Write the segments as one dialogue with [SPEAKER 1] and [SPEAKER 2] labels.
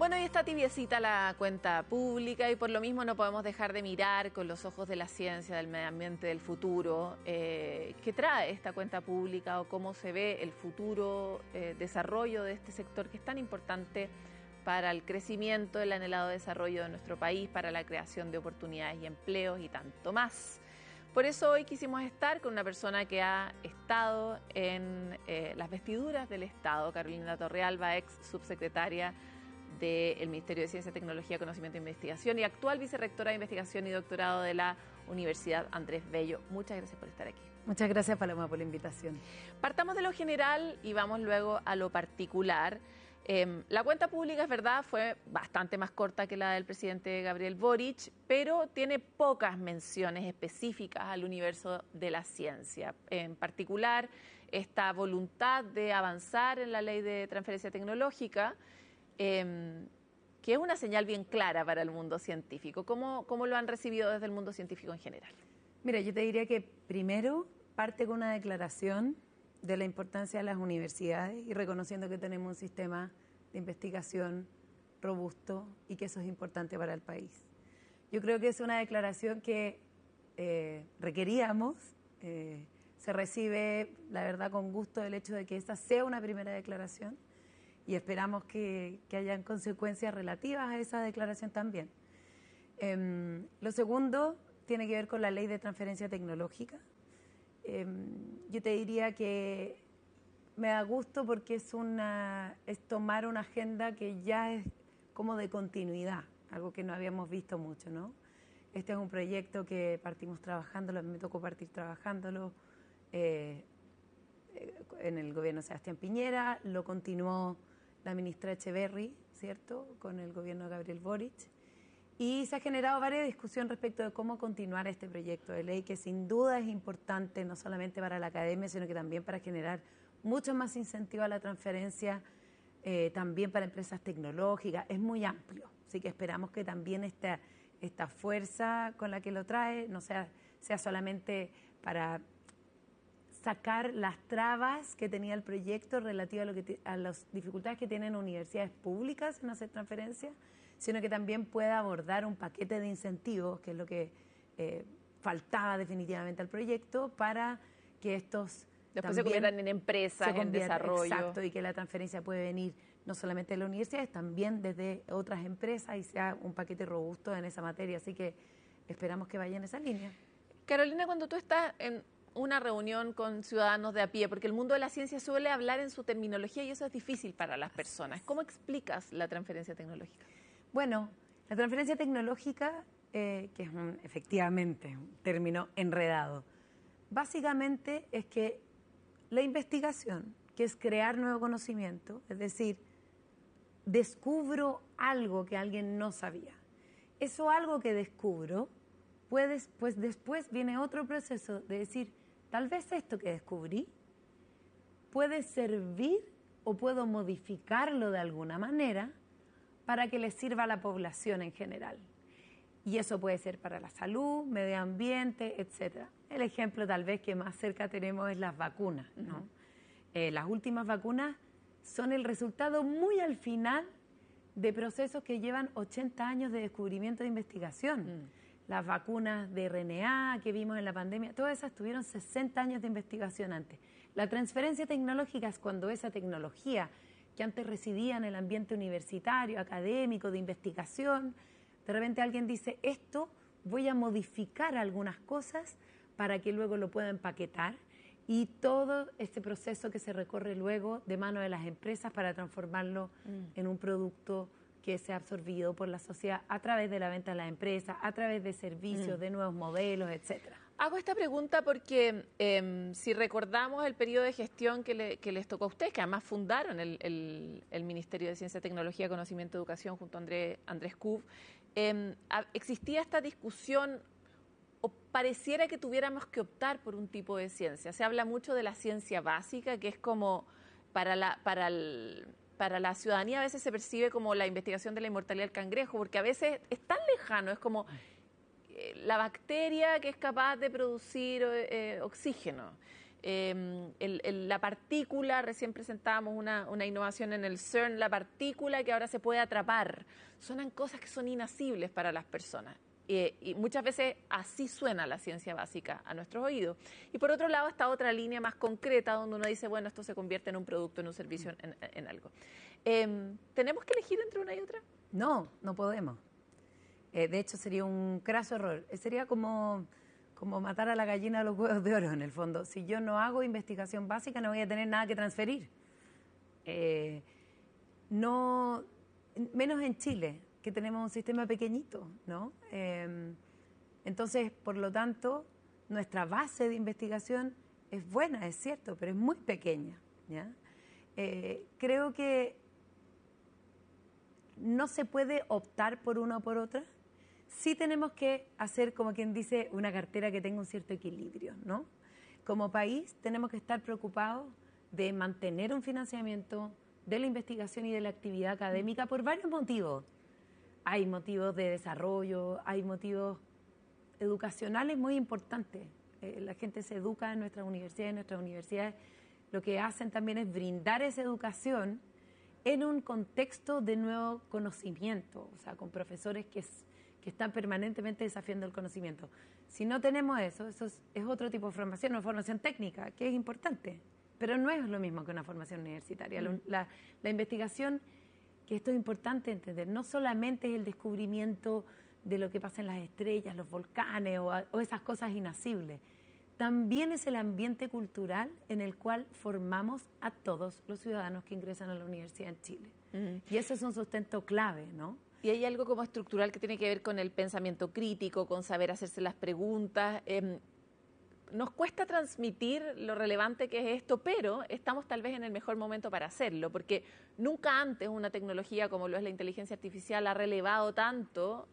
[SPEAKER 1] Bueno, y está tibiecita la cuenta pública y por lo mismo no podemos dejar de mirar con los ojos de la ciencia, del medio ambiente, del futuro, qué trae esta cuenta pública o cómo se ve el futuro desarrollo de este sector que es tan importante para el crecimiento, el anhelado desarrollo de nuestro país, para la creación de oportunidades y empleos y tanto más. Por eso hoy quisimos estar con una persona que ha estado en las vestiduras del Estado, Carolina Torrealba, ex subsecretaria del Ministerio de Ciencia, Tecnología, Conocimiento e Investigación y actual vicerrectora de Investigación y Doctorado de la Universidad Andrés Bello. Muchas gracias por estar aquí.
[SPEAKER 2] Muchas gracias, Paloma, por la invitación.
[SPEAKER 1] Partamos de lo general y vamos luego a lo particular. La cuenta pública, es verdad, fue bastante más corta que la del presidente Gabriel Boric, pero tiene pocas menciones específicas al universo de la ciencia. En particular, esta voluntad de avanzar en la ley de transferencia tecnológica, que es una señal bien clara para el mundo científico. ¿Cómo lo han recibido desde el mundo científico en general?
[SPEAKER 2] Mira, yo te diría que primero parte con una declaración de la importancia de las universidades y reconociendo que tenemos un sistema de investigación robusto y que eso es importante para el país. Yo creo que es una declaración que requeríamos, se recibe, la verdad, con gusto el hecho de que esta sea una primera declaración y esperamos que hayan consecuencias relativas a esa declaración también. Lo segundo tiene que ver con la ley de transferencia tecnológica. Yo te diría que me da gusto porque es tomar una agenda que ya es como de continuidad, algo que no habíamos visto mucho, ¿no? Este es un proyecto que partimos trabajándolo, me tocó partir trabajándolo en el gobierno de Sebastián Piñera, lo continuó la ministra Echeverri, ¿cierto?, con el gobierno de Gabriel Boric. Y se ha generado varias discusiones respecto de cómo continuar este proyecto de ley, que sin duda es importante no solamente para la academia, sino que también para generar mucho más incentivo a la transferencia, también para empresas tecnológicas. Es muy amplio, así que esperamos que también esta fuerza con la que lo trae no sea solamente para sacar las trabas que tenía el proyecto relativo a las dificultades que tienen universidades públicas en hacer transferencias, sino que también pueda abordar un paquete de incentivos, que es lo que faltaba definitivamente al proyecto, para que estos
[SPEAKER 1] después se conviertan en empresas, en desarrollo.
[SPEAKER 2] Exacto, y que la transferencia puede venir no solamente de las universidades, también desde otras empresas y sea un paquete robusto en esa materia. Así que esperamos que vaya en esa línea.
[SPEAKER 1] Carolina, cuando tú estás en una reunión con ciudadanos de a pie, porque el mundo de la ciencia suele hablar en su terminología y eso es difícil para las personas, ¿cómo explicas la transferencia tecnológica?
[SPEAKER 2] Bueno, la transferencia tecnológica, que es efectivamente un término enredado, básicamente es que la investigación, que es crear nuevo conocimiento, es decir, descubro algo que alguien no sabía. Eso algo que descubro, pues después viene otro proceso de decir, tal vez esto que descubrí puede servir o puedo modificarlo de alguna manera para que le sirva a la población en general. Y eso puede ser para la salud, medio ambiente, etcétera. El ejemplo tal vez que más cerca tenemos es las vacunas, ¿no? Las últimas vacunas son el resultado muy al final de procesos que llevan 80 años de descubrimiento de investigación. Las vacunas de RNA que vimos en la pandemia, todas esas tuvieron 60 años de investigación antes. La transferencia tecnológica es cuando esa tecnología que antes residía en el ambiente universitario, académico, de investigación, de repente alguien dice, esto voy a modificar algunas cosas para que luego lo pueda empaquetar y todo este proceso que se recorre luego de mano de las empresas para transformarlo en un producto que sea absorbido por la sociedad a través de la venta a las empresas, a través de servicios, de nuevos modelos, etcétera.
[SPEAKER 1] Hago esta pregunta porque si recordamos el periodo de gestión que les tocó a ustedes, que además fundaron el Ministerio de Ciencia, Tecnología, Conocimiento, Educación junto a Andrés Kub, existía esta discusión o pareciera que tuviéramos que optar por un tipo de ciencia. Se habla mucho de la ciencia básica, que es como para la ciudadanía a veces se percibe como la investigación de la inmortalidad del cangrejo, porque a veces es tan lejano, es como la bacteria que es capaz de producir oxígeno. la partícula, recién presentábamos una innovación en el CERN, la partícula que ahora se puede atrapar. Suenan cosas que son inasibles para las personas. Y muchas veces así suena la ciencia básica a nuestros oídos. Y por otro lado está otra línea más concreta donde uno dice, bueno, esto se convierte en un producto, en un servicio, en algo. ¿Tenemos que elegir entre una y otra?
[SPEAKER 2] No, no podemos. De hecho, sería un craso error. Sería como matar a la gallina a los huevos de oro, en el fondo. Si yo no hago investigación básica, no voy a tener nada que transferir. No, menos en Chile, que tenemos un sistema pequeñito, ¿no? Entonces, por lo tanto, nuestra base de investigación es buena, es cierto, pero es muy pequeña, ¿ya? Creo que no se puede optar por una o por otra. Sí tenemos que hacer, como quien dice, una cartera que tenga un cierto equilibrio, ¿no? Como país tenemos que estar preocupados de mantener un financiamiento de la investigación y de la actividad académica por varios motivos. Hay motivos de desarrollo, hay motivos educacionales muy importantes. La gente se educa en nuestras universidades lo que hacen también es brindar esa educación en un contexto de nuevo conocimiento, o sea, con profesores que están permanentemente desafiando el conocimiento. Si no tenemos eso es otro tipo de formación, una formación técnica, que es importante, pero no es lo mismo que una formación universitaria. La investigación, que esto es importante entender, no solamente es el descubrimiento de lo que pasa en las estrellas, los volcanes o esas cosas inasibles, también es el ambiente cultural en el cual formamos a todos los ciudadanos que ingresan a la universidad en Chile. Y eso es un sustento clave, ¿no?
[SPEAKER 1] Y hay algo como estructural que tiene que ver con el pensamiento crítico, con saber hacerse las preguntas. Nos cuesta transmitir lo relevante que es esto, pero estamos tal vez en el mejor momento para hacerlo, porque nunca antes una tecnología como lo es la inteligencia artificial ha relevado tanto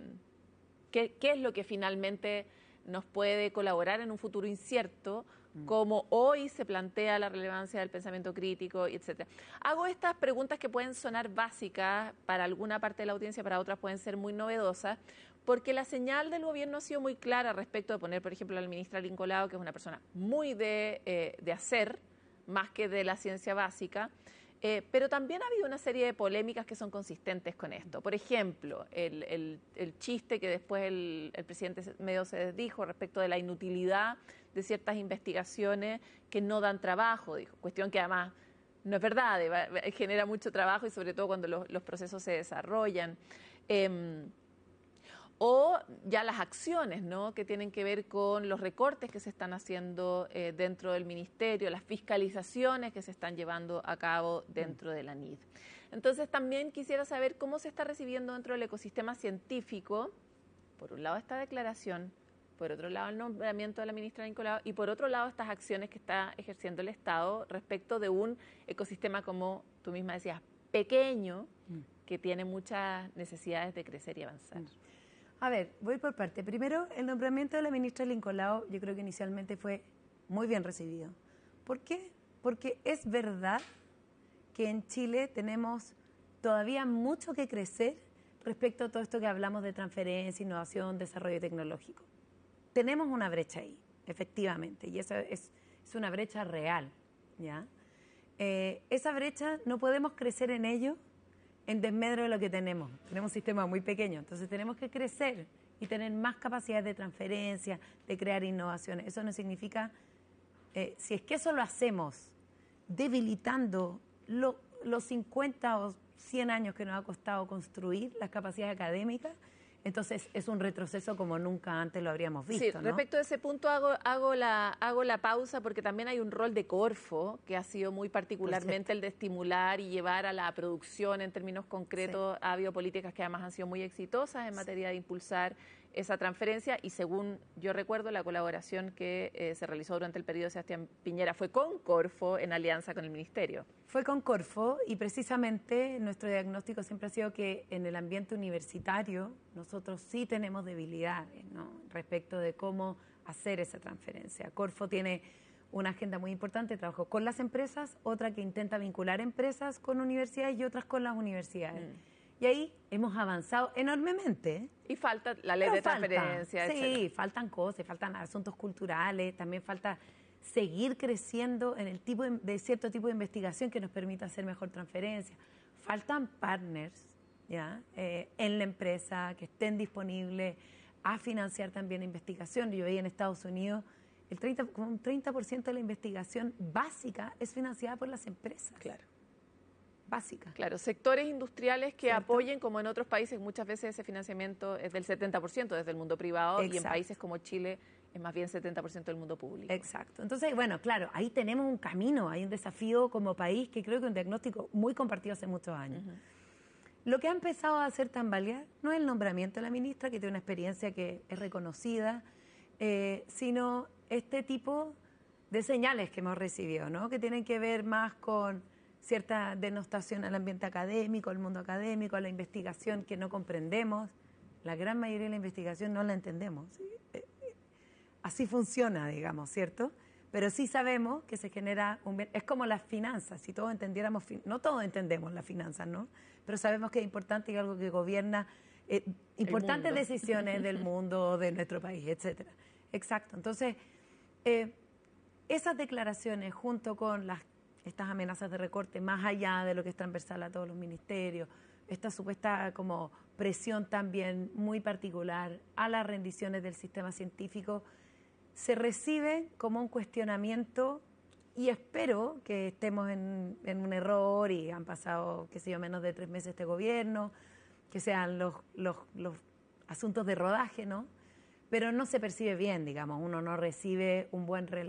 [SPEAKER 1] qué es lo que finalmente nos puede colaborar en un futuro incierto, como hoy se plantea la relevancia del pensamiento crítico, etc. Hago estas preguntas que pueden sonar básicas para alguna parte de la audiencia, para otras pueden ser muy novedosas, porque la señal del gobierno ha sido muy clara respecto de poner, por ejemplo, a la ministra Lincolao, que es una persona muy de hacer, más que de la ciencia básica, pero también ha habido una serie de polémicas que son consistentes con esto. Por ejemplo, el chiste que después el presidente medio se desdijo respecto de la inutilidad de ciertas investigaciones que no dan trabajo, dijo, cuestión que además no es verdad, genera mucho trabajo y sobre todo cuando los procesos se desarrollan. O ya las acciones, ¿no?, que tienen que ver con los recortes que se están haciendo dentro del ministerio, las fiscalizaciones que se están llevando a cabo dentro de la NID. Entonces también quisiera saber cómo se está recibiendo dentro del ecosistema científico, por un lado esta declaración, por otro lado el nombramiento de la ministra Lincolao y por otro lado estas acciones que está ejerciendo el Estado respecto de un ecosistema, como tú misma decías, pequeño, que tiene muchas necesidades de crecer y avanzar.
[SPEAKER 2] A ver, voy por parte. Primero, el nombramiento de la ministra Lincolao yo creo que inicialmente fue muy bien recibido. ¿Por qué? Porque es verdad que en Chile tenemos todavía mucho que crecer respecto a todo esto que hablamos de transferencia, innovación, desarrollo tecnológico. Tenemos una brecha ahí, efectivamente, y esa es una brecha real, ¿ya? Esa brecha no podemos crecer en ello en desmedro de lo que tenemos. Tenemos un sistema muy pequeño, entonces tenemos que crecer y tener más capacidad de transferencia, de crear innovaciones. Eso no significa, si es que eso lo hacemos debilitando los 50 o 100 años que nos ha costado construir las capacidades académicas, entonces es un retroceso como nunca antes lo habríamos visto.
[SPEAKER 1] Sí,
[SPEAKER 2] ¿no?
[SPEAKER 1] Respecto a ese punto hago la pausa porque también hay un rol de Corfo que ha sido muy particularmente el de estimular y llevar a la producción en términos concretos. Sí. Ha habido políticas que además han sido muy exitosas en materia de impulsar esa transferencia y según yo recuerdo la colaboración que se realizó durante el periodo de Sebastián Piñera fue con Corfo en alianza con el Ministerio.
[SPEAKER 2] Fue con Corfo y precisamente nuestro diagnóstico siempre ha sido que en el ambiente universitario nosotros sí tenemos debilidades, ¿no?, respecto de cómo hacer esa transferencia. Corfo tiene una agenda muy importante, trabajó con las empresas, otra que intenta vincular empresas con universidades y otras con las universidades. Y ahí hemos avanzado enormemente.
[SPEAKER 1] Y falta la ley de transferencia.
[SPEAKER 2] Sí, faltan cosas, faltan asuntos culturales, también falta seguir creciendo en el tipo de cierto tipo de investigación que nos permita hacer mejor transferencia. Faltan partners, ¿ya? En la empresa que estén disponibles a financiar también investigación. Yo veía en Estados Unidos como un 30% de la investigación básica es financiada por las empresas.
[SPEAKER 1] Claro.
[SPEAKER 2] Básica.
[SPEAKER 1] Claro, sectores industriales que
[SPEAKER 2] ¿Cierto?
[SPEAKER 1] apoyen, como en otros países, muchas veces ese financiamiento es del 70% desde el mundo privado.
[SPEAKER 2] Exacto.
[SPEAKER 1] Y en países como Chile es más bien 70% del mundo público.
[SPEAKER 2] Exacto. Entonces, bueno, claro, ahí tenemos un camino, hay un desafío como país que creo que es un diagnóstico muy compartido hace muchos años. Lo que ha empezado a hacer tambalear no es el nombramiento de la ministra, que tiene una experiencia que es reconocida, sino este tipo de señales que hemos recibido, ¿no? Que tienen que ver más con cierta denostación al ambiente académico, al mundo académico, a la investigación que no comprendemos. La gran mayoría de la investigación no la entendemos. ¿Sí? Así funciona, digamos, ¿cierto? Pero sí sabemos que se genera un bien. Es como las finanzas, si todos entendiéramos, no todos entendemos las finanzas, ¿no? Pero sabemos que es importante y algo que gobierna importantes decisiones del mundo, de nuestro país, etcétera. Exacto. Entonces, esas declaraciones junto con estas amenazas de recorte, más allá de lo que es transversal a todos los ministerios, esta supuesta como presión también muy particular a las rendiciones del sistema científico, se recibe como un cuestionamiento y espero que estemos en un error y han pasado, qué sé yo, menos de 3 meses este gobierno, que sean los asuntos de rodaje, ¿no? Pero no se percibe bien, digamos, uno no recibe un buen relato.